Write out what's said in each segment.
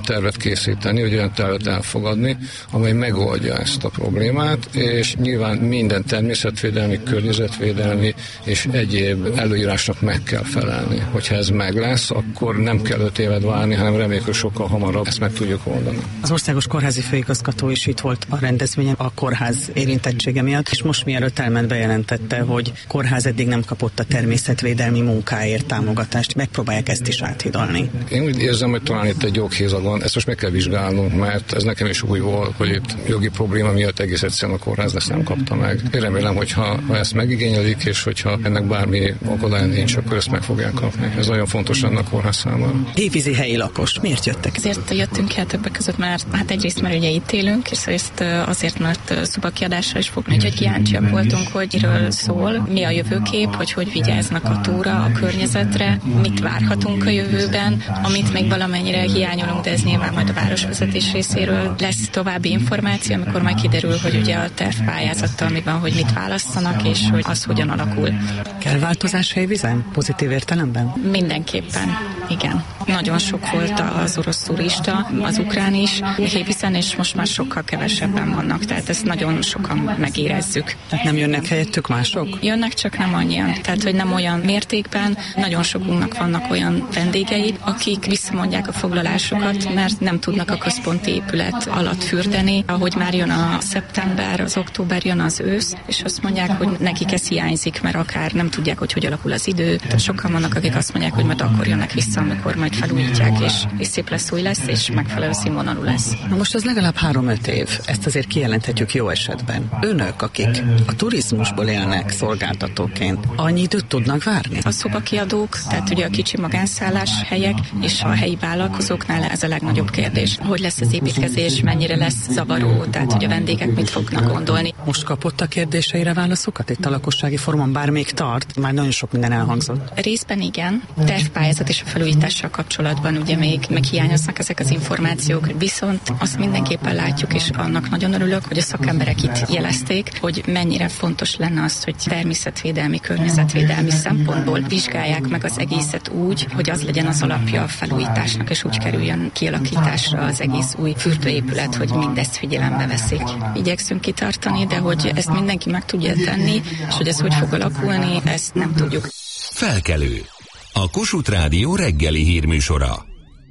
tervet készíteni, vagy olyan tervet elfogadni, amely megoldja ezt a problémát, és nyilván minden természetvédelmi, környezetvédelmi és egyéb előírásnak meg kell felelni. Hogyha ez meg lesz, akkor nem kell 5 évet várni, hanem reméljük, hogy sokkal hamarabb ezt meg tudjuk oldani. Az Országos Kórházi Főigazgató is itt volt a rendezvényen a kórház érintettsége miatt, és most mielőtt elment, bejelentette, hogy kórház eddig nem kapott a természetvédelmi munkáért támogatást. Megpróbálják ezt is áthidalni. Én úgy érzem, hogy talán itt egy joghézagon, ezt most meg kell vizsgálnunk, mert ez nekem is új volt, hogy itt jogi probléma miatt egész egyszerűen a kórház ezt nem kapta meg. Én remélem, hogyha ezt megigényelik, és hogyha ennek bármi akadály nincs, akkor ezt meg fogják kapni. Ez nagyon fontos lenne a kórház számára. Hévízi helyi lakos. Miért jöttek? Azért jöttünk el többek között, mert hát egyrészt mert ugye itt élünk, és azért, mert szobakiadásra is fogunk, úgyhogy kíváncsiak voltunk, hogy miről szól, mi a jövőkép, hogy vigyáznak a túra, a környezetre, mit várhatunk a jövőben, amit még valamennyire hiányolunk, de ez nyilván majd a városvezetés részéről lesz további információ, amikor majd kiderül, hogy ugye a tervpályázattal mi van, hogy mit választanak, és hogy az hogyan alakul. Kell változás Hévízen? Pozitív értelemben? Mindenképpen, igen. Nagyon sok volt az orosz turista, az ukrán is, Hévízen, és most már sokkal kevesebben vannak, tehát ezt nagyon sokan megérezzük. Tehát nem jönnek helyettük mások? Jönnek, csak nem annyian. Tehát, hogy nem olyan mértékben. Nagyon sokunknak vannak olyan vendégei, akik visszamondják a foglalásokat, mert nem tudnak a központi épület alatt fürdeni. Ahogy már jön a szeptember, az október, jön az ősz, és azt mondják, hogy nekik ez hiányzik, mert akár nem tudják, hogy alakul az idő. Tehát sokan vannak, akik azt mondják, hogy majd akkor jönnek vissza, amikor majd felújítják, és szép lesz, új lesz, és megfelelő színvonalú lesz. Na most az legalább 3-5 év. Ezt azért kijelenthetjük jó esetben. Önök, akik a turizmusból élnek szolgáltatóként, annyi időt tudnak várni? A szobakiadók, tehát ugye a kicsi magánszállás helyek és a helyi vállalkozóknál ez a legnagyobb kérdés. Hogy lesz az építkezés, mennyire lesz zavaró, tehát hogy a vendégek mit fognak gondolni. Most kapott a kérdéseire válaszokat itt a lakossági fórumon, bár még tart, már nagyon sok minden elhangzott. Részben igen, tervpályázat és a felújítással kapcsolatban ugye még hiányoznak ezek az információk, viszont azt mindenképpen látjuk, és annak nagyon örülök, hogy a szakemberek itt jelezték, hogy mennyire fontos lenne az, hogy természetvédelmi, környezetvédelmi szempontból vizsgálják meg az egészet úgy, hogy az legyen az alapja a felújításnak, és úgy kerüljön kialakításra az egész új fürdőépület, hogy mindezt figyelembe veszik. Igyekszünk kitartani, de hogy ezt mindenki meg tudja tenni, és hogy ez hogy fog alakulni, ezt nem tudjuk. Felkelő. A Kossuth Rádió reggeli hírműsora.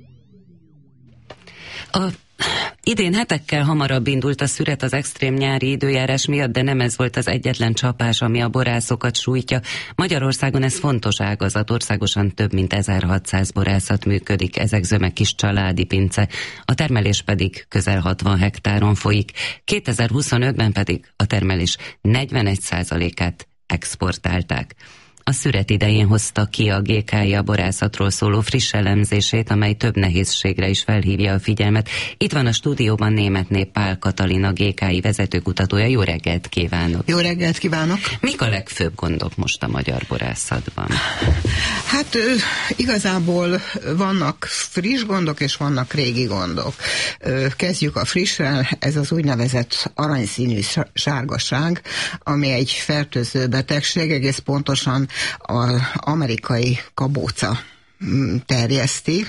Idén hetekkel hamarabb indult a szüret az extrém nyári időjárás miatt, de nem ez volt az egyetlen csapás, ami a borászokat sújtja. Magyarországon ez fontos ágazat, országosan több mint 1600 borászat működik, ezek zöme kis családi pince, a termelés pedig közel 60 hektáron folyik. 2025-ben pedig a termelés 41%-át exportálták. A szüret idején hozta ki a GKI a borászatról szóló friss elemzését, amely több nehézségre is felhívja a figyelmet. Itt van a stúdióban Németné Pál Katalin, a GKI vezetőkutatója. Jó reggelt kívánok! Jó reggelt kívánok! Mik a legfőbb gondok most a magyar borászatban? Hát igazából vannak friss gondok, és vannak régi gondok. Kezdjük a frissrel, ez az úgynevezett aranyszínű sárgaság, ami egy fertőző betegség, egész pontosan az amerikai kabóca terjeszti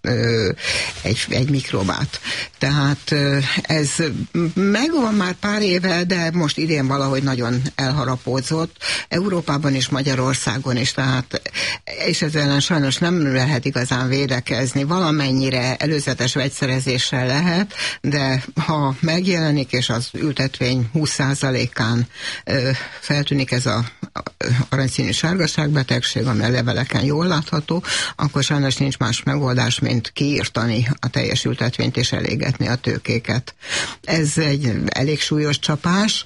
egy mikrobát. Tehát ez megvan már pár éve, de most idén valahogy nagyon elharapódzott. Európában és Magyarországon is, tehát és ezzel ellen sajnos nem lehet igazán védekezni. Valamennyire előzetes vegyszerezéssel lehet, de ha megjelenik, és az ültetvény 20%-án feltűnik ez a aranyszínű sárgaságbetegség, ami a leveleken jól látható, akkor sajnos nincs más megoldás, mint kiírtani a teljes ültetvényt és elégetni a tőkéket. Ez egy elég súlyos csapás.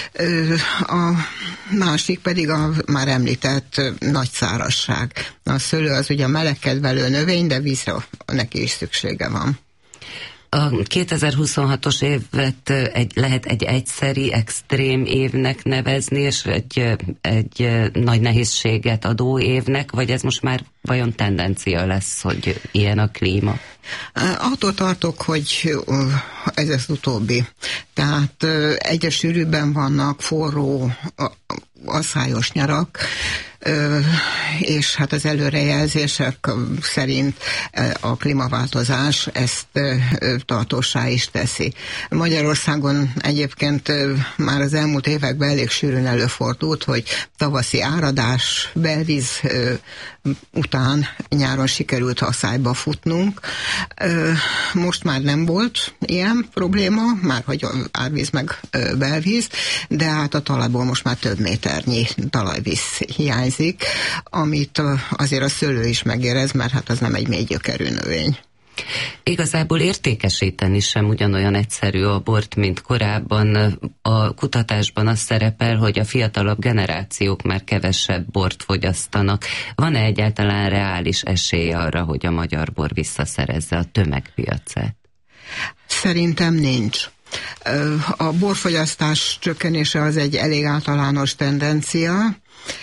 A másik pedig a már említett nagy szárazság. A szőlő az ugye a melegkedvelő növény, de vízre neki is szüksége van. A 2026-os évet lehet egy egyszeri, extrém évnek nevezni, és egy nagy nehézséget adó évnek, vagy ez most már vajon tendencia lesz, hogy ilyen a klíma? Attól tartok, hogy ez az utóbbi. Tehát egyre sűrűbben vannak forró, asszályos nyarak, és hát az előrejelzések szerint a klímaváltozás ezt tartóssá is teszi. Magyarországon egyébként már az elmúlt években elég sűrűn előfordult, hogy tavaszi áradás, belvíz után nyáron sikerült haszályba futnunk. Most már nem volt ilyen probléma, már hogy árvíz meg belvíz, de hát a talajból most már több méternyi talajvíz hiányzik, amit azért a szőlő is megérez, mert hát az nem egy mély gyökerű növény. Igazából értékesíteni sem ugyanolyan egyszerű a bort, mint korábban. A kutatásban az szerepel, hogy a fiatalabb generációk már kevesebb bort fogyasztanak. Van-e egyáltalán reális esély arra, hogy a magyar bor visszaszerezze a tömegpiacát? Szerintem nincs. A borfogyasztás csökkenése az egy elég általános tendencia.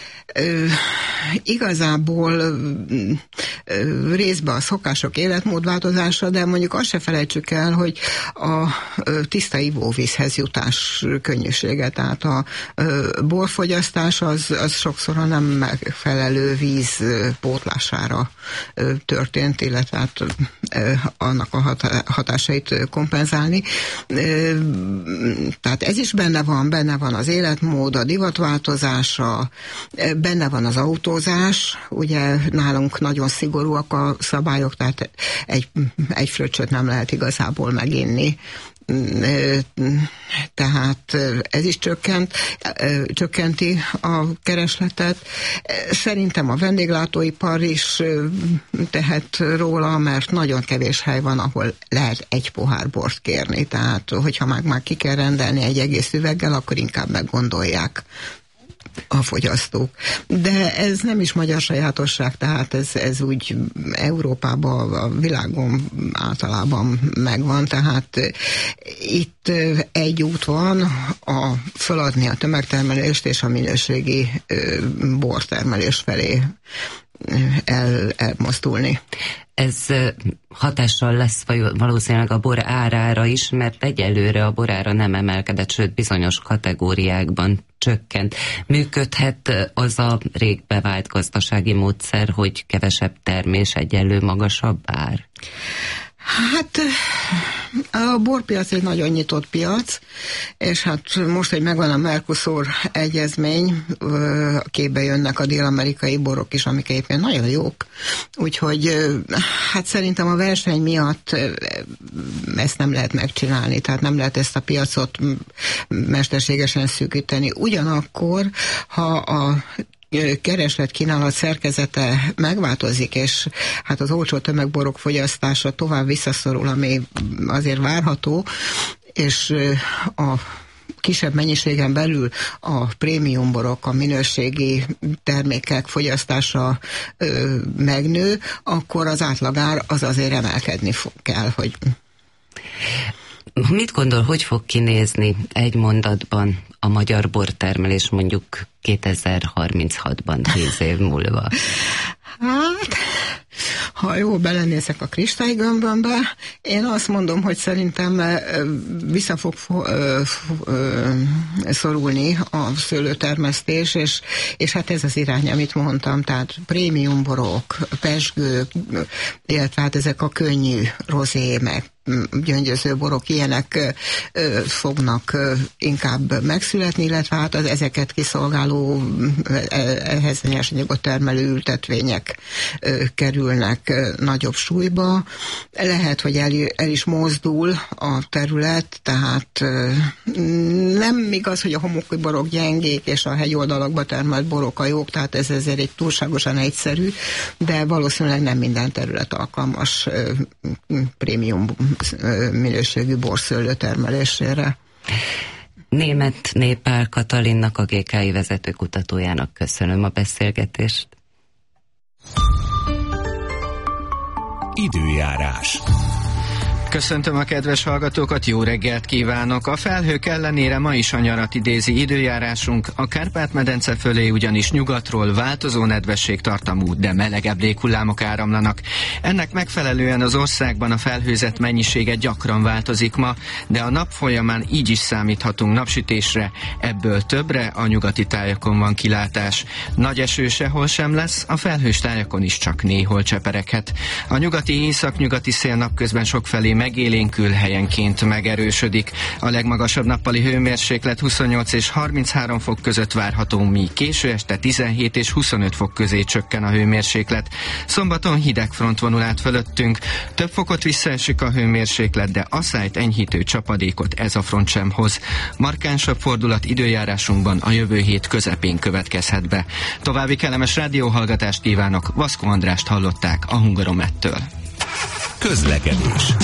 Igazából részben a szokások életmódváltozása, de mondjuk azt se felejtsük el, hogy a tiszta ivóvízhez jutás könnyűsége, tehát a borfogyasztás az sokszor a nem megfelelő víz pótlására történt, illetve hát annak a hatásait kompenzálni. Tehát ez is benne van az életmód, a divatváltozása, benne van az autózás, ugye nálunk nagyon szigorúak a szabályok, tehát egy fröccsöt nem lehet igazából meginni. Tehát ez is csökkenti a keresletet. Szerintem a vendéglátóipar is tehet róla, mert nagyon kevés hely van, ahol lehet egy pohár bort kérni. Tehát, hogyha már ki kell rendelni egy egész üveggel, akkor inkább meggondolják a fogyasztók. De ez nem is magyar sajátosság, tehát ez úgy Európában, a világon általában megvan, tehát itt egy út van, föladni a tömegtermelést és a minőségi bortermelés felé elmozdulni. Ez hatással lesz valószínűleg a bor árára is, mert egyelőre a bor ára nem emelkedett, sőt bizonyos kategóriákban csökkent. Működhet az a rég bevált gazdasági módszer, hogy kevesebb termés, egyenlő magasabb ár? Hát a borpiac egy nagyon nyitott piac, és hát most, hogy megvan a Mercosur egyezmény, képbe jönnek a dél-amerikai borok is, amik éppen nagyon jók. Úgyhogy hát szerintem a verseny miatt ezt nem lehet megcsinálni, tehát nem lehet ezt a piacot mesterségesen szűkíteni. Ugyanakkor, ha a kereslet-kínálat szerkezete megváltozik, és hát az olcsó tömegborok fogyasztása tovább visszaszorul, ami azért várható, és a kisebb mennyiségen belül a prémiumborok, a minőségi termékek fogyasztása megnő, akkor az átlagár az azért emelkedni kell, hogy... Mit gondol, hogy fog kinézni egy mondatban a magyar bortermelés mondjuk 2036-ban, 10 év múlva? Hát, ha jól belenézek a kristálygömbömbe, én azt mondom, hogy szerintem vissza fog szorulni a szőlőtermesztés, és hát ez az irány, amit mondtam, tehát prémiumborok, pezsgők, illetve hát ezek a könnyű rozé, meg gyöngyöző borok, ilyenek fognak inkább megszületni, illetve hát az ezeket kiszolgáló, ehhez nyersanyagot termelő ültetvények kerülnek nagyobb súlyba. Lehet, hogy el is mozdul a terület, tehát nem igaz, hogy a homoki borok gyengék, és a hegyoldalakba termelt borok a jók, tehát ez ezért egy túlságosan egyszerű, de valószínűleg nem minden terület alkalmas prémium minőségű borszőlő termelésére. Németh Népál Katalinnak, a GKI vezetőkutatójának köszönöm a beszélgetést. Időjárás. Köszöntöm a kedves hallgatókat, jó reggelt kívánok! A felhők ellenére ma is a nyarat idézi időjárásunk, a Kárpát-medence fölé ugyanis nyugatról változó nedvesség tartamú, de melegebb léghullámok áramlanak. Ennek megfelelően az országban a felhőzet mennyisége gyakran változik ma, de a nap folyamán így is számíthatunk napsütésre, ebből többre a nyugati tájakon van kilátás. Nagy eső sehol sem lesz, a felhős tájakon is csak néhol csepereghet. A nyugati északnyugati szél napközben sokfelé megélénkül, helyenként megerősödik. A legmagasabb nappali hőmérséklet 28 és 33 fok között várható, míg késő este 17 és 25 fok közé csökken a hőmérséklet. Szombaton hideg front vonul át fölöttünk, több fokot visszaesik a hőmérséklet, de asszályt enyhítő csapadékot ez a front sem hoz. Markánsabb fordulat időjárásunkban a jövő hét közepén következhet be. További kellemes rádióhallgatást kívánok, Vaszko Andrást hallották a Hungaromettől. Közlekedés.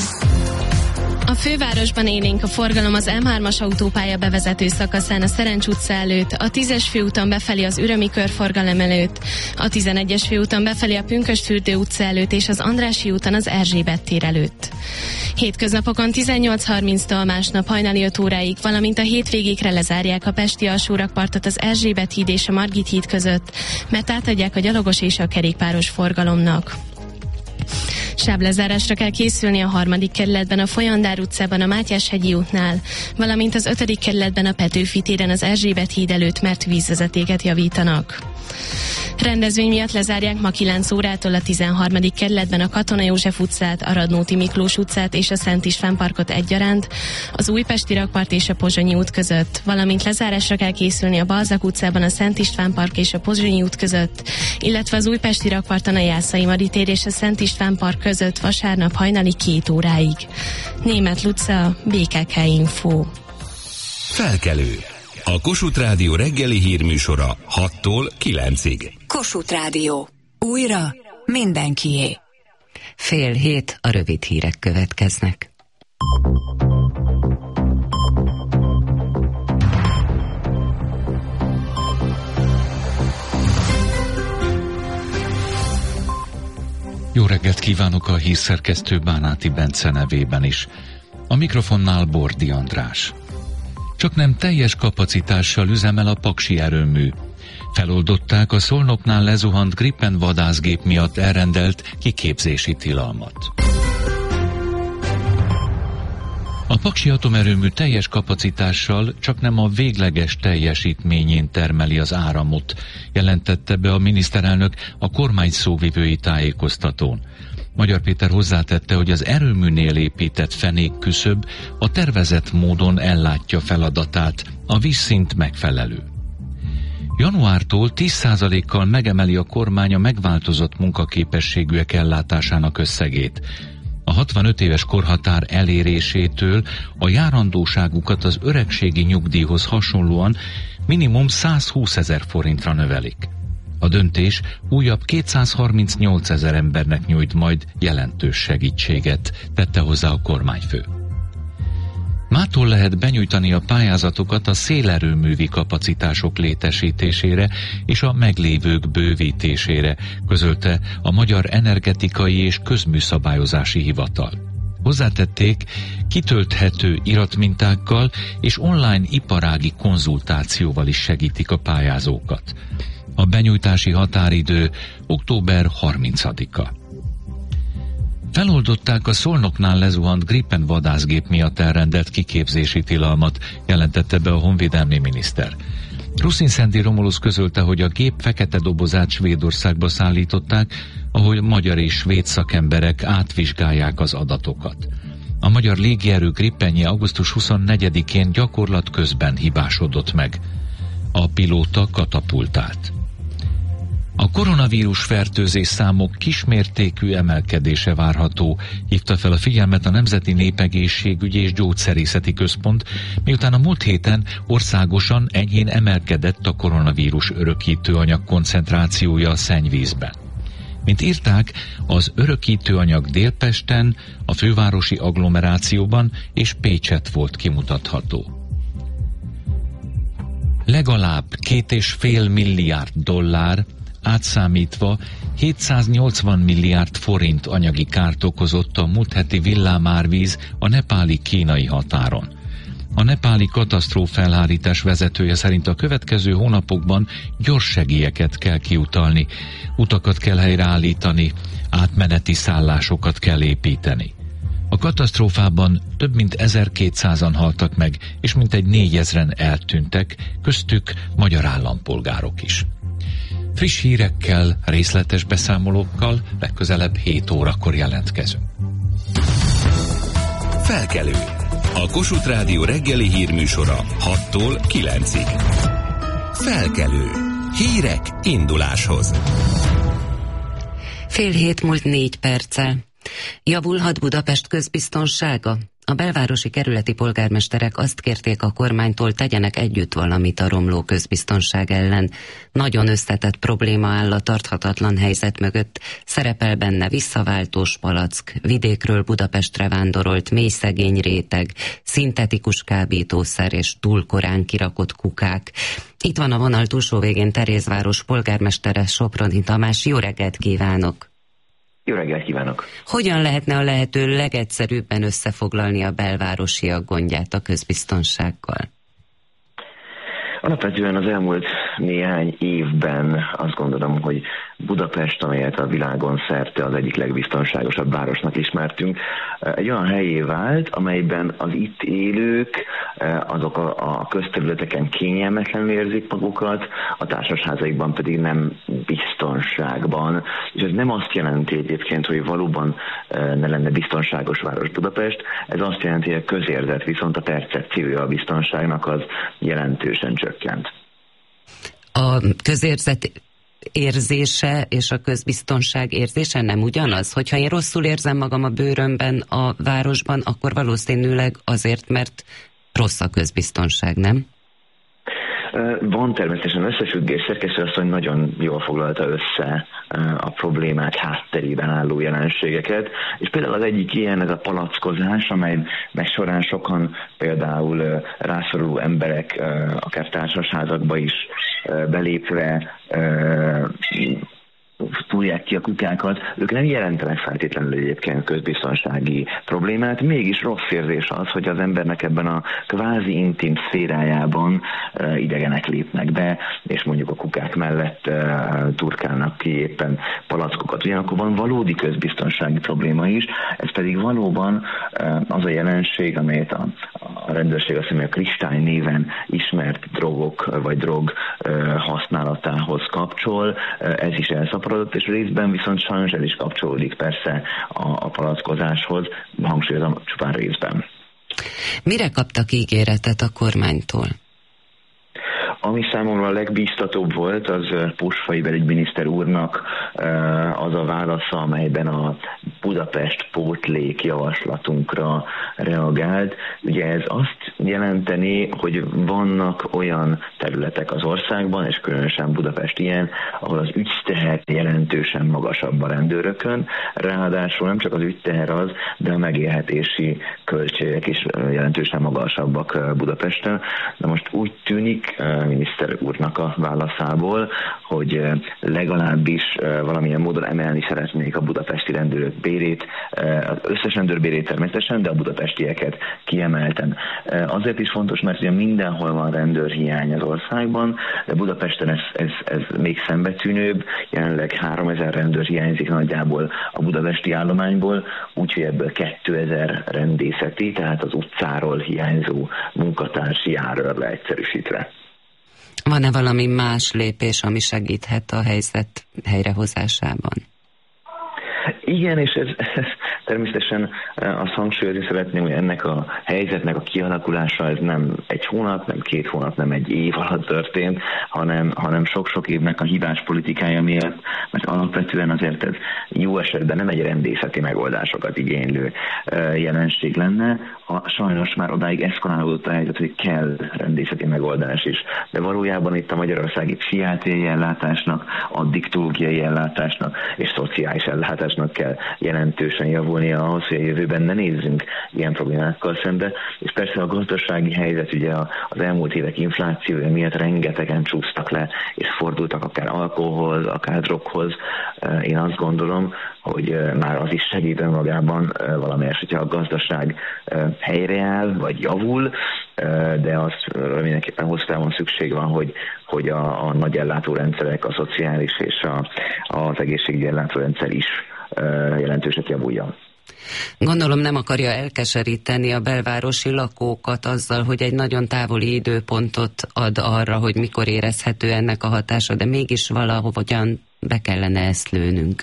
A fővárosban élénk a forgalom az M3-as autópálya bevezető szakaszán a Szerencs utca előtt, a 10-es főúton befelé az Ürömi körforgalom előtt, a 11-es főúton befelé a Pünkösdfürdő utca előtt és az Andrássy úton az Erzsébet tér előtt. Hétköznapokon 18:30-tól másnap hajnali 5 óráig, valamint a hétvégékre lezárják a pesti alsórakpartot az Erzsébet híd és a Margit híd között, mert átadják a gyalogos és a kerékpáros forgalomnak. Sáblezárásra kell készülni a 3. kerületben, a Folyandár utcában, a Mátyás-hegyi útnál, valamint az 5. kerületben a Petőfi téren az Erzsébet híd előtt, mert vízvezetéket javítanak. Rendezvény miatt lezárják ma 9 órától a 13. kerületben a Katona József utcát, a Radnóti Miklós utcát és a Szent István parkot egyaránt, az Újpesti rakpart és a Pozsonyi út között, valamint lezárásra kell készülni a Balzak utcában a Szent István park és a Pozsonyi út között, illetve az Újpesti rakparton a Jászai Mari tér és a Szent István park között vasárnap hajnali 2 óráig. Németh Luca, BKK Info. Felkelő. A Kossuth Rádió reggeli hírműsora 6-tól 9-ig. Kossuth Rádió. Újra mindenkié. 6:30 a rövid hírek következnek. Jó reggelt kívánok a hírszerkesztő Bánáti Bence nevében is. A mikrofonnál Bordi András. Csak nem teljes kapacitással üzemel a paksi erőmű. Feloldották a Szolnoknál lezuhant Gripen vadászgép miatt elrendelt kiképzési tilalmat. A paksi atomerőmű teljes kapacitással csak nem a végleges teljesítményén termeli az áramot, jelentette be a miniszterelnök a kormány szóvivői tájékoztatón. Magyar Péter hozzátette, hogy az erőműnél épített fenékküszöb a tervezett módon ellátja feladatát, a vízszint megfelelő. Januártól 10%-kal megemeli a kormány a megváltozott munkaképességűek ellátásának összegét. A 65 éves korhatár elérésétől a járandóságukat az öregségi nyugdíjhoz hasonlóan minimum 120 000 forintra növelik. A döntés újabb 238 000 embernek nyújt majd jelentős segítséget, tette hozzá a kormányfő. Mától lehet benyújtani a pályázatokat a szélerőművi kapacitások létesítésére és a meglévők bővítésére, közölte a Magyar Energetikai és Közműszabályozási Hivatal. Hozzátették, kitölthető iratmintákkal és online iparági konzultációval is segítik a pályázókat. A benyújtási határidő október 30-a. Feloldották a Szolnoknál lezuhant Gripen vadászgép miatt elrendelt kiképzési tilalmat, jelentette be a honvédelmi miniszter. Ruszin-Szendi Romulusz közölte, hogy a gép fekete dobozát Svédországba szállították, ahol magyar és svéd szakemberek átvizsgálják az adatokat. A magyar légierő Gripenje augusztus 24-én gyakorlat közben hibásodott meg. A pilóta katapultált. A koronavírus fertőzés számok kismértékű emelkedése várható, hívta fel a figyelmet a Nemzeti Népegészségügyi és Gyógyszerészeti Központ, miután a múlt héten országosan enyhén emelkedett a koronavírus örökítőanyag koncentrációja a szennyvízben. Mint írták, az örökítőanyag Délpesten, a fővárosi agglomerációban és Pécsett volt kimutatható. Legalább $2,5 milliárd átszámítva 780 milliárd forint anyagi kárt okozott a múlt heti villámárvíz a nepáli-kínai határon. A nepáli katasztrófaelhárítás vezetője szerint a következő hónapokban gyors segélyeket kell kiutalni, utakat kell helyreállítani, átmeneti szállásokat kell építeni. A katasztrófában több mint 1200-an haltak meg, és mintegy 4000-en eltűntek, köztük magyar állampolgárok is. Friss hírekkel, részletes beszámolókkal legközelebb 7 órakor jelentkezünk. Felkelő. A Kossuth Rádió reggeli hírműsora 6-tól 9-ig. Felkelő. Hírek induláshoz. 6:06 Javulhat Budapest közbiztonsága? A belvárosi kerületi polgármesterek azt kérték a kormánytól, tegyenek együtt valamit a romló közbiztonság ellen. Nagyon összetett probléma áll a tarthatatlan helyzet mögött. Szerepel benne visszaváltós palack, vidékről Budapestre vándorolt mély szegény réteg, szintetikus kábítószer és túl korán kirakott kukák. Itt van a vonal túlsó végén Terézváros polgármestere, Soproni Tamás. Jó reggelt kívánok! Jó reggelt kívánok! Hogyan lehetne a lehető legegyszerűbben összefoglalni a belvárosiak gondját a közbiztonsággal? Alapvetően az elmúlt néhány évben azt gondolom, hogy Budapest, amelyet a világon szerte az egyik legbiztonságosabb városnak ismertünk, egy olyan helyé vált, amelyben az itt élők, azok a közterületeken kényelmetlenül érzik magukat, a társasházaikban pedig nem biztonságban. És ez nem azt jelenti egyébként, hogy valóban ne lenne biztonságos város Budapest, ez azt jelenti, hogy a közérzet, viszont a percepciója a biztonságnak az jelentősen csökkent. A közérzet érzése és a közbiztonság érzése nem ugyanaz? Hogyha én rosszul érzem magam a bőrömben a városban, akkor valószínűleg azért, mert rossz a közbiztonság, nem? Van természetesen összefüggés, szerkesztő asszony nagyon jól foglalta össze a problémák hátterében álló jelenségeket, és például az egyik ilyen ez a palackozás, amely során sokan például rászoruló emberek, akár társasházakba is belépve túlják ki a kukákat, ők nem jelentenek feltétlenül egyébként közbiztonsági problémát, mégis rossz érzés az, hogy az embernek ebben a kvázi intim szférájában idegenek lépnek be, és mondjuk a kukák mellett turkálnak ki éppen palackokat. Ugyanakkor van valódi közbiztonsági probléma is, ez pedig valóban az a jelenség, amelyet a rendőrség azt mondja, a kristály néven ismert drogok vagy drog használatához kapcsol, ez is elszaporodott, és részben viszont sajnos el is kapcsolódik persze a palackozáshoz, hangsúlyozom, csupán részben. Mire kaptak ígéretet a kormánytól? Ami számomra a legbíztatóbb volt, az Puskay belügyminiszter úrnak az a válasza, amelyben a Budapest pótlék javaslatunkra reagált. Ugye ez azt jelenteni, hogy vannak olyan területek az országban, és különösen Budapest ilyen, ahol az ügyteher jelentősen magasabb a rendőrökön, ráadásul nem csak az ügyteher az, de a megélhetési költségek is jelentősen magasabbak Budapesten. De most úgy tűnik miniszter úrnak a válaszából, hogy legalábbis valamilyen módon emelni szeretnék a budapesti rendőrök bérét, az összes rendőr bérét természetesen, de a budapestieket kiemelten. Azért is fontos, mert ugye mindenhol van rendőrhiány az országban, de Budapesten ez még szembetűnőbb, jelenleg 3000 rendőr hiányzik nagyjából a budapesti állományból, úgyhogy ebből 2000 rendészeti, tehát az utcáról hiányzó munkatárs jár leegyszerűsítve. Van-e valami más lépés, ami segíthet a helyzet helyrehozásában? Igen, és ez természetesen azt hangsúlyozni szeretném, hogy ennek a helyzetnek a kialakulása ez nem egy hónap, nem 2 hónap, nem egy év alatt történt, hanem sok-sok évnek a hibás politikája miatt, mert alapvetően azért ez jó esetben nem egy rendészeti megoldásokat igénylő jelenség lenne, sajnos már odáig eszkalálódott a helyzet, hogy kell rendészeti megoldás is. De valójában itt a magyarországi pszichiátriai ellátásnak, addiktológiai ellátásnak és szociális ellátásnak kell jelentősen javulnia ahhoz, hogy a jövőben ne nézzünk ilyen problémákkal szembe. És persze a gazdasági helyzet, ugye az elmúlt évek inflációja miatt rengetegen csúsztak le, és fordultak akár alkoholhoz, akár droghoz. Én azt gondolom, hogy már az is segít önmagában valamelyest, hogyha a gazdaság helyreáll, vagy javul, de azt mindenképpen hosszú távon szükség van, hogy a nagy ellátórendszerek, a szociális és az egészségügyi ellátórendszer is jelentőset javuljon. Gondolom nem akarja elkeseríteni a belvárosi lakókat azzal, hogy egy nagyon távoli időpontot ad arra, hogy mikor érezhető ennek a hatása, de mégis valahogyan be kellene ezt lőnünk.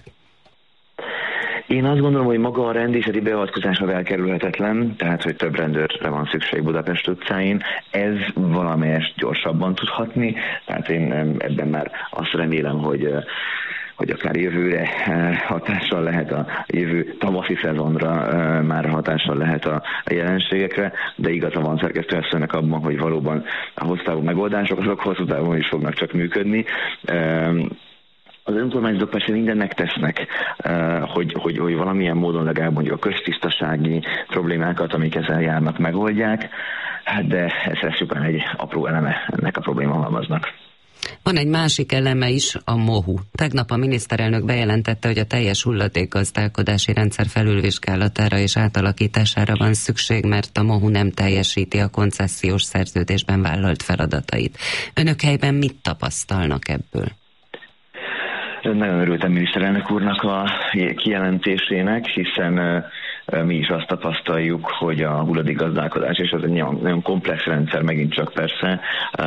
Én azt gondolom, hogy maga a rendészeti beavatkozása elkerülhetetlen, tehát hogy több rendőrre van szükség Budapest utcáin. Ez valamelyest gyorsabban tudhatni, tehát én ebben már azt remélem, hogy akár jövőre hatással lehet a jövő tavaszi szezonra már hatással lehet a jelenségekre, de igaza van szerkesztőasszonynak abban, hogy valóban a hosszú távú megoldások azok hosszú távon is fognak csak működni. Az önkormányzatok persze mindent megtesznek, hogy valamilyen módon legalább mondjuk a köztisztasági problémákat, amik ezzel járnak, megoldják, de ez csupán egy apró eleme ennek a problémahalmaznak. Van egy másik eleme is, a MOHU. Tegnap a miniszterelnök bejelentette, hogy a teljes hulladékgazdálkodási rendszer felülvizsgálatára és átalakítására van szükség, mert a MOHU nem teljesíti a koncesziós szerződésben vállalt feladatait. Önök helyben mit tapasztalnak ebből? Nagyon örültem miniszterelnök úrnak a kijelentésének, hiszen mi is azt tapasztaljuk, hogy a hulladékgazdálkodás, és az egy nagyon komplex rendszer megint csak persze,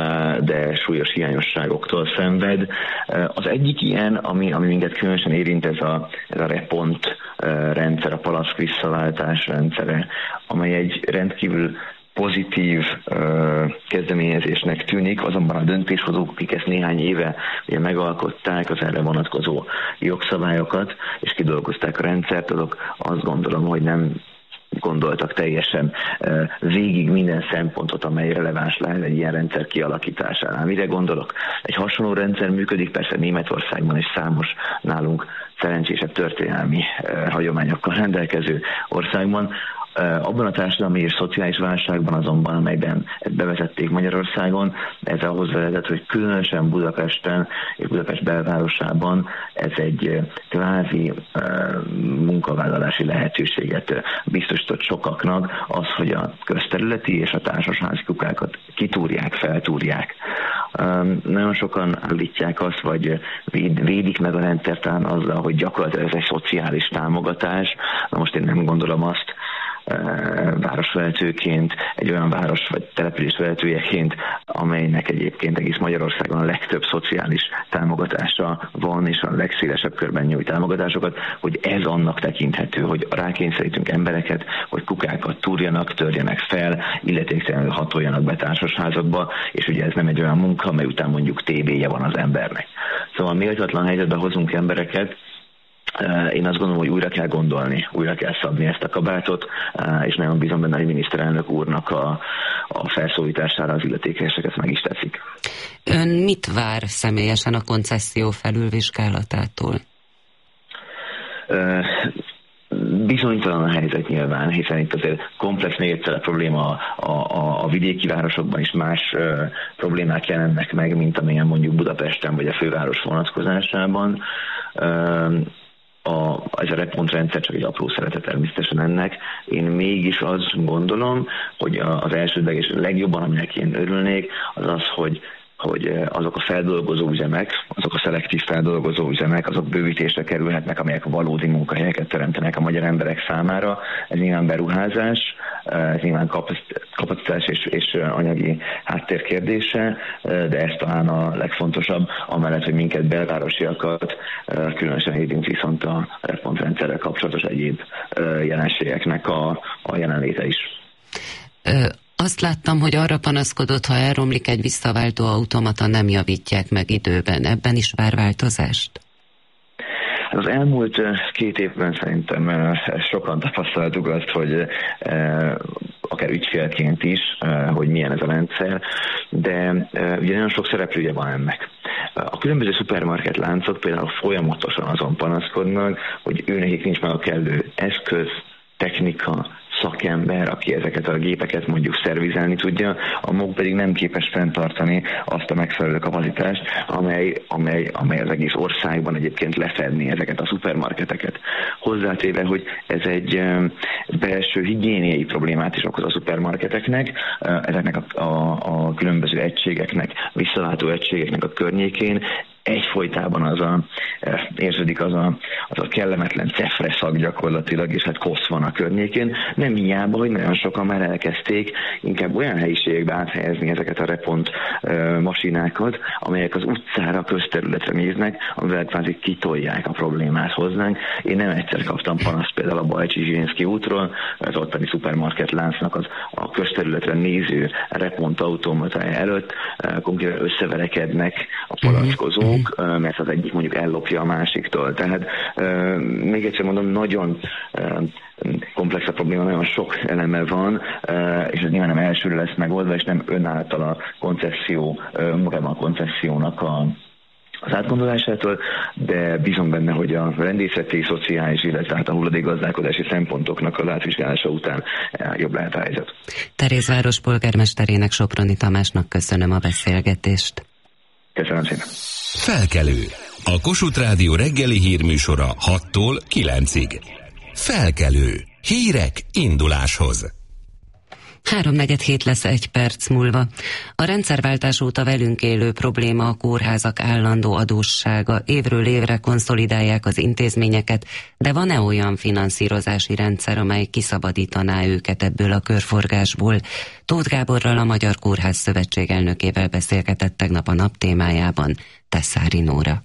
de súlyos hiányosságoktól szenved. Az egyik ilyen, ami minket különösen érint, ez a repont rendszer, a palack visszaváltás rendszere, amely egy rendkívül pozitív kezdeményezésnek tűnik, azonban a döntéshozók, akik ezt néhány éve ugye megalkották, az erre vonatkozó jogszabályokat, és kidolgozták a rendszert, azok azt gondolom, hogy nem gondoltak teljesen végig minden szempontot, amely releváns lehet egy ilyen rendszer kialakításánál. Mire gondolok? Egy hasonló rendszer működik persze Németországban és számos nálunk szerencsésebb történelmi hagyományokkal rendelkező országban. Abban a társadalmi és szociális válságban azonban, amelyben ezt bevezették Magyarországon, ez ahhoz vezetett, hogy különösen Budapesten és Budapest belvárosában ez egy kvázi munkavállalási lehetőséget biztosított sokaknak, az, hogy a közterületi és a társasházi kukákat kitúrják, feltúrják. Nagyon sokan állítják azt, vagy védik meg a rendszert azzal, hogy gyakorlatilag ez egy szociális támogatás. Na most én nem gondolom azt, városvezetőként, egy olyan város vagy település vezetőjeként, amelynek egyébként egész Magyarországon a legtöbb szociális támogatása van, és a legszélesebb körben nyújt támogatásokat, hogy ez annak tekinthető, hogy rákényszerítünk embereket, hogy kukákat túrjanak, törjenek fel, illetéktelenül hatoljanak be társasházakba, és ugye ez nem egy olyan munka, amely után mondjuk TB-je van az embernek. Szóval méltatlan helyzetbe hozunk embereket. Én azt gondolom, hogy újra kell gondolni, újra kell szabni ezt a kabátot, és nagyon bízom benne, hogy miniszterelnök úrnak a felszólítására az illetékeseket meg is teszik. Ön mit vár személyesen a koncesszió felülvizsgálatától? Bizonytalan a helyzet nyilván, hiszen itt azért komplex még egyszer a probléma a vidéki városokban is más problémák jelennek meg, mint amilyen mondjuk Budapesten vagy a főváros vonatkozásában. Ez a repontrendszer csak egy apró szerete természetesen ennek. Én mégis azt gondolom, hogy az elsődleges legjobban, aminek én örülnék, az az, hogy azok a feldolgozó üzemek, azok a szelektív feldolgozó üzemek, azok bővítésre kerülhetnek, amelyek valódi munkahelyeket teremtenek a magyar emberek számára. Ez nyilván beruházás, ez nyilván kapacitás és anyagi háttér kérdése, de ez talán a legfontosabb, amellett, hogy minket belvárosiakat különösen érint viszont a repontrendszerrel kapcsolatos egyéb jelenségeknek a jelenléte is. Azt láttam, hogy arra panaszkodott, ha elromlik egy visszaváltó automata, nem javítják meg időben. Ebben is vár változást? Az elmúlt 2 évben szerintem sokan tapasztaltuk azt, hogy akár ügyfélként is, hogy milyen ez a rendszer, de ugye nagyon sok szereplője van ennek. A különböző szupermarket láncok például folyamatosan azon panaszkodnak, hogy őnekik nincs meg a kellő eszköz, technika, szakember, aki ezeket a gépeket mondjuk szervizelni tudja, a MOL pedig nem képes fenntartani azt a megfelelő kapacitást, amely az egész országban egyébként lefedni ezeket a szupermarketeket. Hozzátéve, hogy ez egy belső higiéniai problémát is okoz a szupermarketeknek, ezeknek a különböző egységeknek, visszalátó egységeknek a környékén, egyfolytában érződik az a kellemetlen cefre szag gyakorlatilag, és hát kosz van a környékén. Nem hiába, hogy nagyon sokan már elkezdték inkább olyan helyiségekbe áthelyezni ezeket a repont masinákat, amelyek az utcára, közterületre néznek, amivel kvázi kitolják a problémát hozzánk. Én nem egyszer kaptam panaszt például a Bajcsi-Zsilinszky útról, az ottani szupermarket láncnak a közterületre néző repont automatája előtt konkrétan összeverekednek a palackozók, mert az egyik mondjuk ellopja a másiktól. Tehát még egyszer mondom, nagyon komplex a probléma, nagyon sok eleme van, és ez nyilván nem elsőre lesz megoldva, és nem önáltal a koncesszió, magában a koncessziónak az átgondolásától, de bízom benne, hogy a rendészeti, szociális, illetve a hulladékgazdálkodási szempontoknak az átvizsgálása után jobb lehet a helyzet. Terézváros polgármesterének, Soproni Tamásnak köszönöm a beszélgetést. Köszönöm szépen. Felkelő. A Kossuth Rádió reggeli hírműsora 6-tól 9-ig. Felkelő. Hírek induláshoz. 3:47 lesz 1 perc múlva. A rendszerváltás óta velünk élő probléma a kórházak állandó adóssága. Évről évre konszolidálják az intézményeket, de van-e olyan finanszírozási rendszer, amely kiszabadítaná őket ebből a körforgásból? Tóth Gáborral, a Magyar Kórház Szövetség elnökével beszélgetett tegnap a Nap témájában Tesszári Nóra.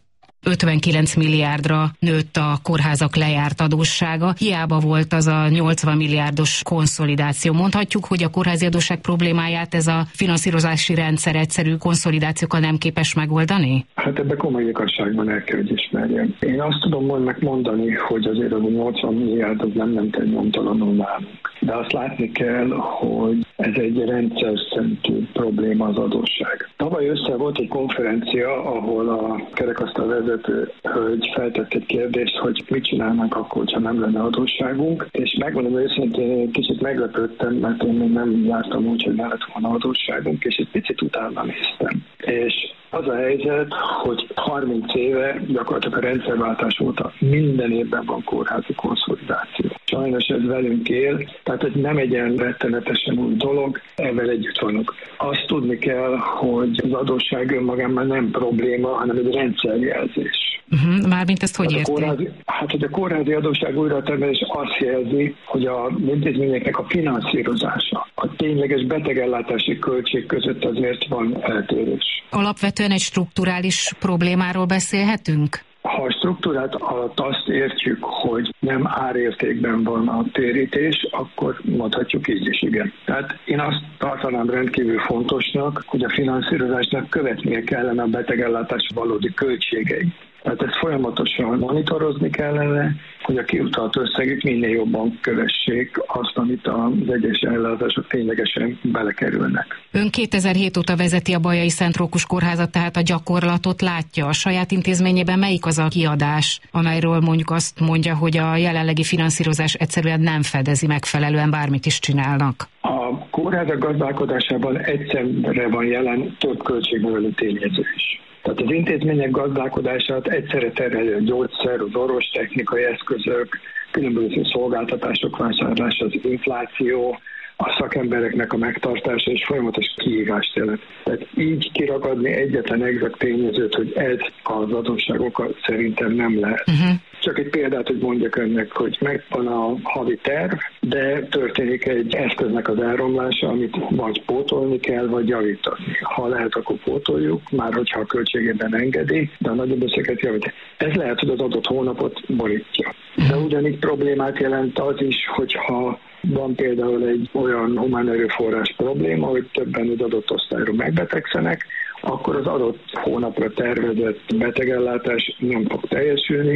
59 milliárdra nőtt a kórházak lejárt adóssága. Hiába volt az a 80 milliárdos konszolidáció. Mondhatjuk, hogy a kórházi adósság problémáját ez a finanszírozási rendszer egyszerű konszolidációkkal nem képes megoldani? Hát ebbe komoly igazságban el kell, hogy ismerjem. Én azt tudom megmondani, hogy azért az 80 milliárd az nem ment egy nyomtalanul nálunk. De azt látni kell, hogy ez egy rendszer szintű probléma az adósság. Tavaly össze volt egy konferencia, ahol a kerekasztal vezető hölgy feltett egy kérdést, hogy mit csinálnánk akkor, ha nem lenne adósságunk, és megmondom őszintén, én kicsit meglepődtem, mert én még nem jártam úgy, hogy ne lett volna adósságunk, és egy picit utána néztem. És az a helyzet, hogy 30 éve gyakorlatilag a rendszerváltás óta minden évben van kórházi konszolidáció. Sajnos ez velünk él, tehát ez nem egy ilyen rettenetesen új dolog, ezzel együtt vannak. Azt tudni kell, hogy az adósság önmagában nem probléma, hanem egy rendszerjelzés. Mármint ezt hogy érti? Hogy a kórházi adósság újratermelés azt jelzi, hogy az intézményeknek a finanszírozása, a tényleges betegellátási költség között azért van eltérés. Alapvetően egy strukturális problémáról beszélhetünk? Ha a struktúrát alatt azt értjük, hogy nem árértékben van a térítés, akkor mondhatjuk így is, igen. Tehát én azt tartanám rendkívül fontosnak, hogy a finanszírozásnak követnie kellene a betegellátás valódi költségei. Tehát ezt folyamatosan monitorozni kellene, hogy a kiutalt összegek minél jobban kövessék azt, amit az egyes ellátások ténylegesen belekerülnek. Ön 2007 óta vezeti a Bajai Szent Rókus Kórházat, tehát a gyakorlatot látja. A saját intézményében melyik az a kiadás, amelyről mondjuk azt mondja, hogy a jelenlegi finanszírozás egyszerűen nem fedezi megfelelően, bármit is csinálnak? A kórházak gazdálkodásában egyszerre van jelen több költségnövelő tényező is. Tehát az intézmények gazdálkodását egyszerre terheli a gyógyszer, az orvostechnikai eszközök, különböző szolgáltatások vásárlása, az infláció, a szakembereknek a megtartása és folyamatos kihívást jelent. Tehát így kiragadni egyetlen exakt tényezőt, hogy ez az adósságokkal szerintem nem lehet. Csak egy példát, hogy mondjak önnek, hogy megvan a havi terv, de történik egy eszköznek az elromlása, amit vagy pótolni kell, vagy javítani. Ha lehet, akkor pótoljuk, már hogyha a költségében engedi, de a nagyobb összeget javít. Ez lehet, hogy az adott hónapot borítja. De ugyanígy problémát jelent az is, hogyha van például egy olyan humán erőforrás probléma, hogy többen az adott osztályról megbetegszenek, akkor az adott hónapra tervezett betegellátás nem fog teljesülni,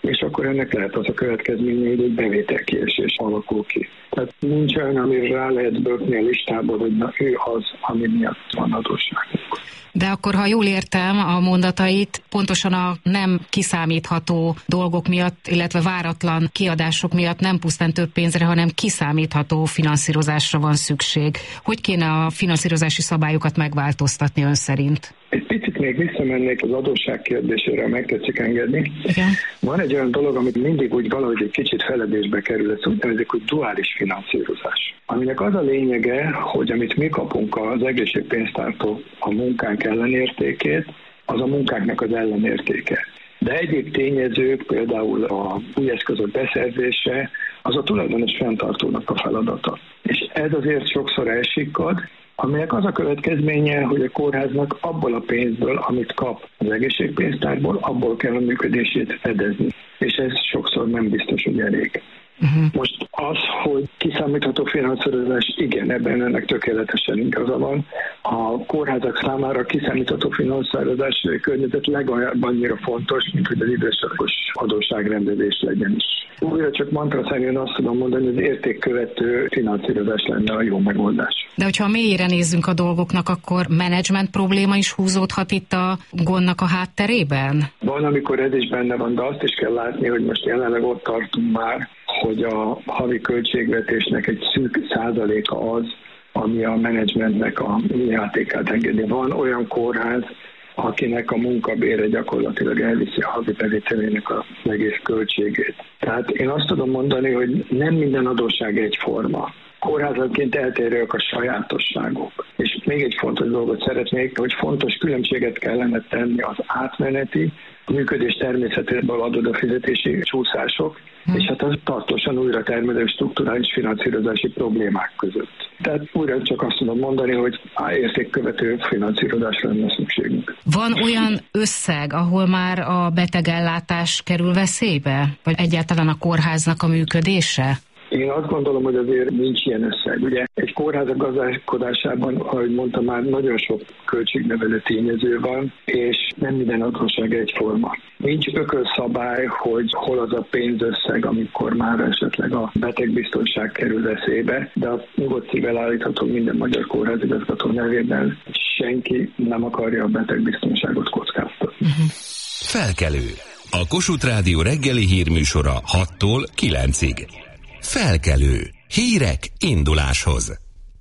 és akkor ennek lehet az a következménye, hogy egy bevételkiesés alakul ki. Tehát nincs olyan, amire rá lehet bökni a listából, hogy na, ő az, ami miatt van adósságunk. De akkor, ha jól értem a mondatait, pontosan a nem kiszámítható dolgok miatt, illetve váratlan kiadások miatt nem pusztán több pénzre, hanem kiszámítható finanszírozásra van szükség. Hogy kéne a finanszírozási szabályokat megváltoztatni ön szerint? Egy picit még visszamennék az adósság kérdésére, meg tetszik engedni. Igen. Van egy olyan dolog, amit mindig úgy valahogy egy kicsit feledésbe kerül, ez úgy nevezik, hogy duális finanszírozás. Aminek az a lényege, hogy amit mi kapunk az egészségpénztártól a munkánk ellenértékét, az a munkánknak az ellenértéke. De egyéb tényezők, például a új eszközök beszerzése, az a tulajdonos fenntartónak a feladata. És ez azért sokszor elsikkad, aminek az a következménye, hogy a kórháznak abból a pénzből, amit kap az egészségpénztárból, abból kell a működését fedezni. És ez sokszor nem biztos, hogy elég. Most az, hogy kiszámítható finanszírozás, igen, ebben ennek tökéletesen igaza van. A kórházak számára kiszámítható finanszírozás környezet legalább annyira fontos, mint hogy az időszakos adósságrendezés legyen is. Újra csak mantra szerint azt tudom mondani, hogy az értékkövető finanszírozás lenne a jó megoldás. De hogyha mélyére nézzünk a dolgoknak, akkor menedzsment probléma is húzódhat itt a gondnak a hátterében? Van, amikor ez is benne van, de azt is kell látni, hogy most jelenleg ott tartunk már, hogy a havi költségvetésnek egy szűk százaléka az, ami a menedzsmentnek a játékát engedi. Van olyan kórház, akinek a munkabére gyakorlatilag elviszi a havi bevételének az egész költségét. Tehát én azt tudom mondani, hogy nem minden adósság egyforma. Kórházanként eltérőek a sajátosságok. És még egy fontos dolgot szeretnék, hogy fontos különbséget kellene tenni az átmeneti, a működés természetéből adódó fizetési csúszások, és hát az tartósan újra termelő strukturális finanszírozási problémák között. Tehát újra csak azt tudom mondani, hogy értékkövető finanszírozásra lenne szükségünk. Van olyan összeg, ahol már a betegellátás kerül veszélybe? Vagy egyáltalán a kórháznak a működése? Én azt gondolom, hogy azért nincs ilyen összeg. Ugye egy kórházak gazdálkodásában, ahogy mondtam már, nagyon sok költségnevelő tényező van, és nem minden adósság egyforma. Nincs ökölszabály, hogy hol az a pénzösszeg, amikor már esetleg a betegbiztonság kerül veszélybe, de a nyugodt szívvel állítható minden magyar kórházigazgató nevében, senki nem akarja a betegbiztonságot kockáztatni. Felkelő. A Kossuth Rádió reggeli hírműsora 6-tól 9-ig. Felkelő. Hírek induláshoz.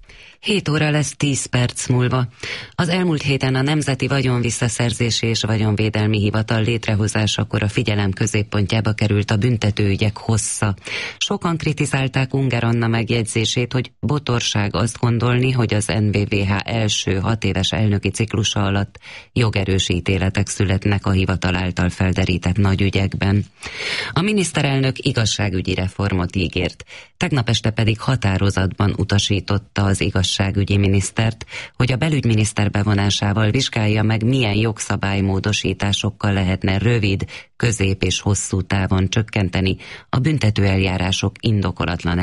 7 óra lesz 10 perc múlva. Az elmúlt héten a Nemzeti Vagyonvisszaszerzési és Vagyonvédelmi Hivatal létrehozásakor a figyelem középpontjába került a büntetőügyek hossza. Sokan kritizálták Ungár Anna megjegyzését, hogy botorság azt gondolni, hogy az NVVH első 6 éves elnöki ciklusa alatt jogerős ítéletek születnek a hivatal által felderített nagy ügyekben. A miniszterelnök igazságügyi reformot ígért. Tegnap este pedig határozatban utasította az igazságügyi minisztert, hogy a belügyminiszter bevonásával vizsgálja meg, milyen jogszabálymódosításokkal lehetne rövid, közép és hosszú távon csökkenteni a büntetőeljárások indokolatlan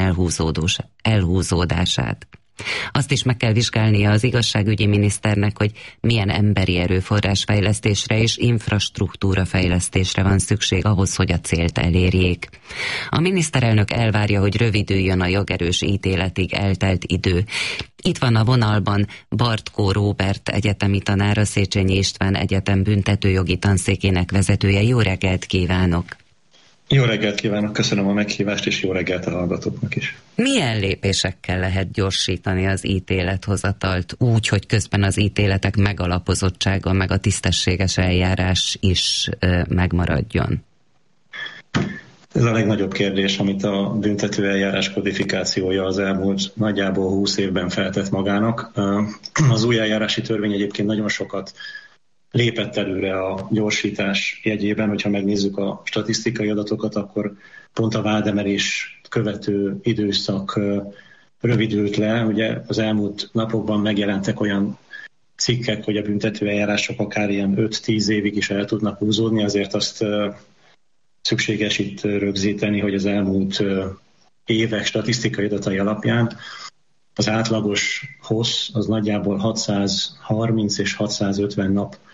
elhúzódását. Azt is meg kell vizsgálnia az igazságügyi miniszternek, hogy milyen emberi erőforrás fejlesztésre és infrastruktúra fejlesztésre van szükség ahhoz, hogy a célt elérjék. A miniszterelnök elvárja, hogy rövidüljön a jogerős ítéletig eltelt idő. Itt van a vonalban Bartkó Róbert egyetemi tanár, a Széchenyi István Egyetem büntetőjogi tanszékének vezetője. Jó reggelt kívánok! Jó reggelt kívánok, köszönöm a meghívást, és jó reggelt a hallgatóknak is. Milyen lépésekkel lehet gyorsítani az ítélethozatalt úgy, hogy közben az ítéletek megalapozottsága, meg a tisztességes eljárás is megmaradjon? Ez a legnagyobb kérdés, amit a büntetőeljárás kodifikációja az elmúlt nagyjából 20 évben feltett magának. Az új eljárási törvény egyébként nagyon sokat lépett előre a gyorsítás jegyében, hogyha megnézzük a statisztikai adatokat, akkor pont a vádemelés követő időszak rövidült le. Ugye az elmúlt napokban megjelentek olyan cikkek, hogy a büntetőeljárások akár ilyen 5-10 évig is el tudnak húzódni, azért azt szükséges itt rögzíteni, hogy az elmúlt évek statisztikai adatai alapján az átlagos hossz az nagyjából 630 és 650 nap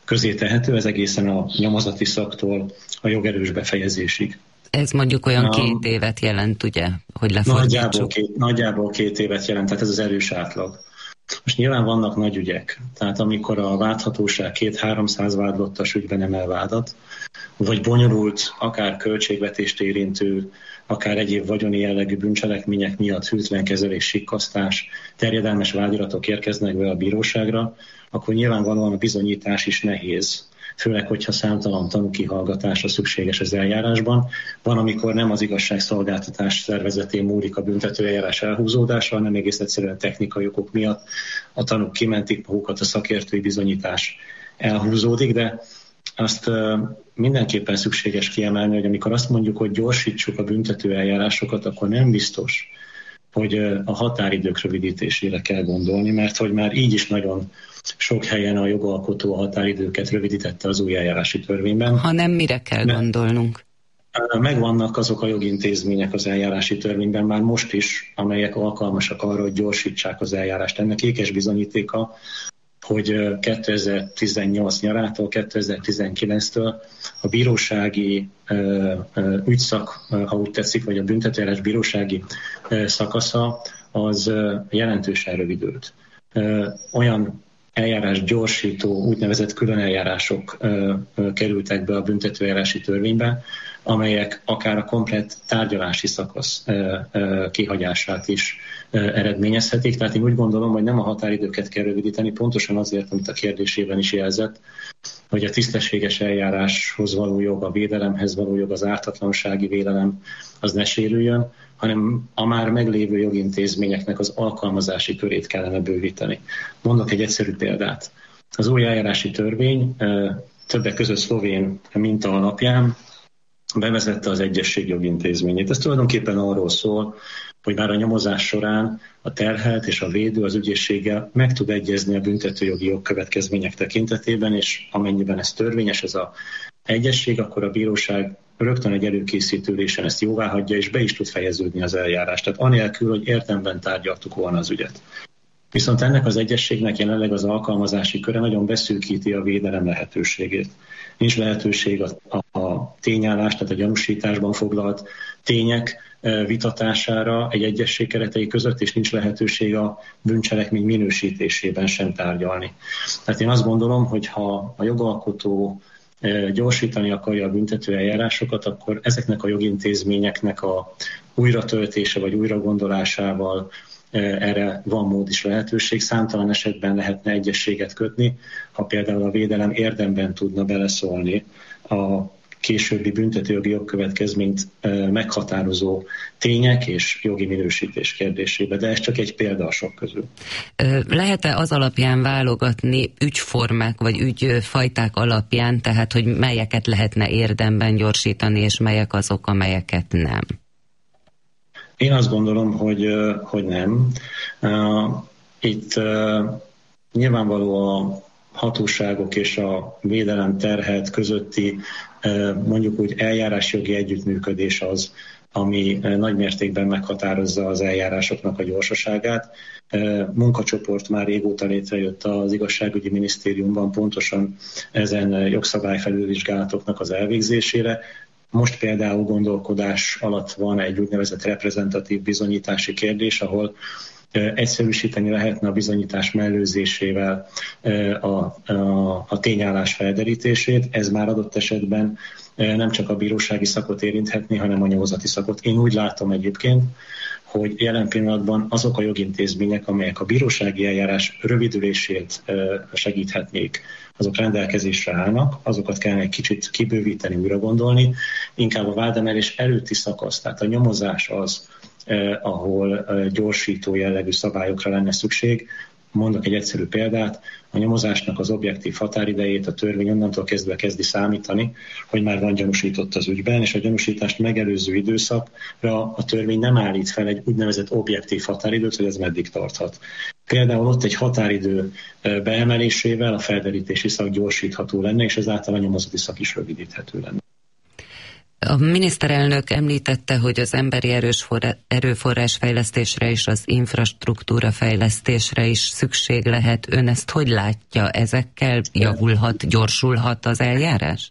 közé tehető, ez egészen a nyomozati szaktól a jogerős befejezésig. Ez mondjuk olyan 2 évet jelent, ugye, hogy lefordítsuk? Nagyjából 2 évet jelent, tehát ez az erős átlag. Most nyilván vannak nagy ügyek, tehát amikor a vádhatóság 200-300 vádlottas ügyben emel vádat, vagy bonyolult, akár költségvetést érintő, akár egyéb vagyoni jellegű bűncselekmények miatt hűtlen kezelés, sikkasztás, terjedelmes vádiratok érkeznek be a bíróságra, akkor nyilvánvalóan a bizonyítás is nehéz. Főleg, hogyha számtalan tanúkihallgatásra szükséges az eljárásban. Van, amikor nem az igazságszolgáltatás szervezetén múlik a büntetőeljárás elhúzódása, hanem egész egyszerűen technikai okok miatt a tanúk kimentik magukat, a szakértői bizonyítás elhúzódik, de azt mindenképpen szükséges kiemelni, hogy amikor azt mondjuk, hogy gyorsítsuk a büntetőeljárásokat, akkor nem biztos, hogy a határidők rövidítésére kell gondolni, mert hogy már így is nagyon sok helyen a jogalkotó a határidőket rövidítette az új eljárási törvényben. Hanem mire kell gondolnunk? Megvannak azok a jogintézmények az eljárási törvényben már most is, amelyek alkalmasak arra, hogy gyorsítsák az eljárást. Ennek ékes bizonyítéka, hogy 2018 nyarától, 2019-től a bírósági ügyszak, ha úgy tetszik, vagy a büntetőeljárás bírósági szakasza, az jelentősen rövidült. Olyan eljárás gyorsító, úgynevezett külön eljárások kerültek be a büntetőeljárási törvénybe, amelyek akár a komplett tárgyalási szakasz kihagyását is eredményezhetik. Tehát én úgy gondolom, hogy nem a határidőket kell rövidíteni, pontosan azért, amit a kérdésében is jelzett, hogy a tisztességes eljáráshoz való jog, a védelemhez való jog, az ártatlansági vélelem az ne sérüljön, hanem a már meglévő jogintézményeknek az alkalmazási körét kellene bővíteni. Mondok egy egyszerű példát. Az új eljárási törvény többek között szlovén minta alapján bevezette az egyesség jogintézményét. Ez tulajdonképpen arról szól, hogy már a nyomozás során a terhelt és a védő az ügyészséggel meg tud egyezni a büntetőjogi jogkövetkezmények tekintetében, és amennyiben ez törvényes, ez az egyesség, akkor a bíróság rögtön egy előkészítő ülésen ezt jóváhagyja, és be is tud fejeződni az eljárás. Tehát anélkül, hogy érdemben tárgyaltuk volna az ügyet. Viszont ennek az egyességnek jelenleg az alkalmazási köre nagyon beszűkíti a védelem lehetőségét. Nincs lehetőség a tényállás, tehát a gyanúsításban foglalt tények vitatására egy egyesség keretei között, és nincs lehetőség a bűncselekmény minősítésében sem tárgyalni. Tehát én azt gondolom, hogy ha a jogalkotó gyorsítani akarja a büntető eljárásokat, akkor ezeknek a jogintézményeknek a újratöltése vagy újragondolásával erre van mód is lehetőség. Számtalan esetben lehetne egyességet kötni, ha például a védelem érdemben tudna beleszólni a későbbi büntetőjogi jogkövetkezményt meghatározó tények és jogi minősítés kérdésébe, de ez csak egy példa a sok közül. Lehet-e az alapján válogatni ügyformák vagy ügyfajták alapján, tehát hogy melyeket lehetne érdemben gyorsítani, és melyek azok, amelyeket nem? Én azt gondolom, hogy nem. Itt nyilvánvaló a hatóságok és a védelem terhelt közötti mondjuk úgy eljárásjogi együttműködés az, ami nagy mértékben meghatározza az eljárásoknak a gyorsaságát. Munkacsoport már régóta létrejött az igazságügyi minisztériumban pontosan ezen jogszabályfelülvizsgálatoknak az elvégzésére. Most például gondolkodás alatt van egy úgynevezett reprezentatív bizonyítási kérdés, ahol egyszerűsíteni lehetne a bizonyítás mellőzésével a tényállás felderítését. Ez már adott esetben nem csak a bírósági szakot érinthetné, hanem a nyomozati szakot. Én úgy látom egyébként, hogy jelen pillanatban azok a jogintézmények, amelyek a bírósági eljárás rövidülését segíthetnék, azok rendelkezésre állnak, azokat kellene egy kicsit kibővíteni, újra gondolni. Inkább a vádemelés előtti szakasz, tehát a nyomozás az, ahol gyorsító jellegű szabályokra lenne szükség. Mondok egy egyszerű példát, a nyomozásnak az objektív határidejét a törvény onnantól kezdve kezdi számítani, hogy már van gyanúsított az ügyben, és a gyanúsítást megelőző időszakra a törvény nem állít fel egy úgynevezett objektív határidőt, hogy ez meddig tarthat. Például ott egy határidő beemelésével a felderítési szak gyorsítható lenne, és ezáltal a nyomozati szak is rövidíthető lenne. A miniszterelnök említette, hogy az emberi erőforrás fejlesztésre és az infrastruktúra fejlesztésre is szükség lehet. Ön ezt hogy látja? Ezekkel javulhat, gyorsulhat az eljárás?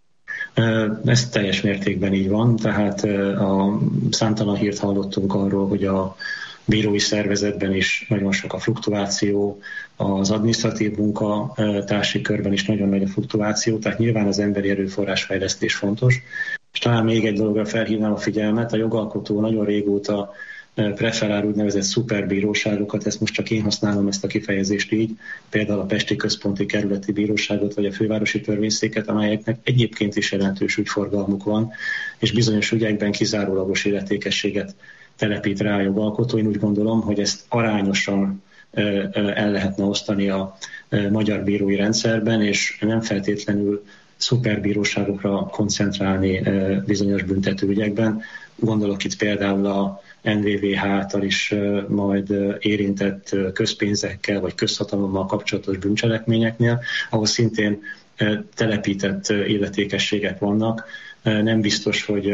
Ez teljes mértékben így van, tehát számtalan hírt hallottunk arról, hogy a bírói szervezetben is nagyon sok a fluktuáció, az adminisztratív munkatársi körben is nagyon nagy a fluktuáció, tehát nyilván az emberi erőforrás fejlesztés fontos. És talán még egy dologra felhívnám a figyelmet, a jogalkotó nagyon régóta preferál úgynevezett szuperbíróságokat, ezt most csak én használom ezt a kifejezést így, például a Pesti Központi Kerületi Bíróságot vagy a Fővárosi Törvényszéket, amelyeknek egyébként is jelentős ügyforgalmuk van, és bizonyos ügyekben kizárólagos illetékességet telepít rá a jogalkotó. Én úgy gondolom, hogy ezt arányosan el lehetne osztani a magyar bírói rendszerben, és nem feltétlenül szuperbíróságokra koncentrálni bizonyos büntetőügyekben. Gondolok itt például a NVVH által is majd érintett közpénzekkel vagy közhatalommal kapcsolatos bűncselekményeknél, ahol szintén telepített illetékességek vannak. Nem biztos, hogy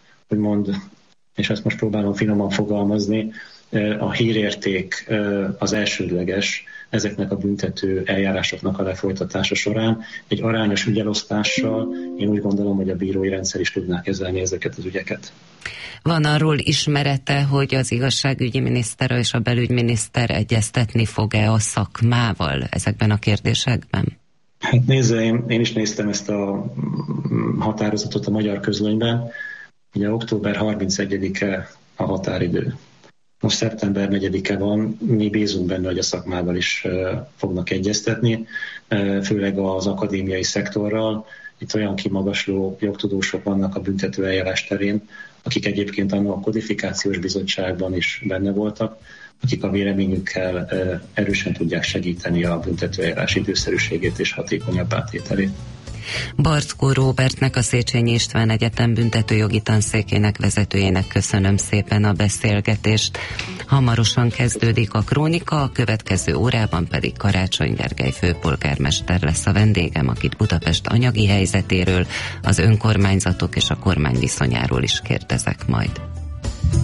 és ezt most próbálom finoman fogalmazni, a hírérték az elsődleges ezeknek a büntető eljárásoknak a lefolytatása során. Egy arányos ügyelosztással én úgy gondolom, hogy a bírói rendszer is tudná kezelni ezeket az ügyeket. Van arról ismerete, hogy az igazságügyi miniszter és a belügyminiszter egyeztetni fog-e a szakmával ezekben a kérdésekben? Hát nézze, én is néztem ezt a határozatot a Magyar Közlönyben. Ugye október 31-e a határidő. Most szeptember 4-e van, mi bízunk benne, hogy a szakmával is fognak egyeztetni, főleg az akadémiai szektorral. Itt olyan kimagasló jogtudósok vannak a büntető eljárás terén, akik egyébként a kodifikációs bizottságban is benne voltak, akik a véleményükkel erősen tudják segíteni a büntető eljárás időszerűségét és hatékonyabb átételét. Barckó Róbertnek, a Széchenyi István Egyetem büntetőjogi tanszékének vezetőjének köszönöm szépen a beszélgetést. Hamarosan kezdődik a krónika, a következő órában pedig Karácsony Gergely főpolgármester lesz a vendégem, akit Budapest anyagi helyzetéről, az önkormányzatok és a kormány viszonyáról is kérdezek majd.